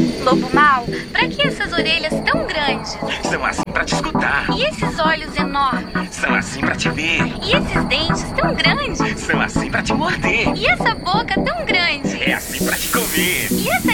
Lobo mau, pra que essas orelhas tão grandes? São assim pra te escutar. E esses olhos enormes? São assim pra te ver. E esses dentes tão grandes? São assim pra te morder. E essa boca tão grande? É assim pra te comer. E essa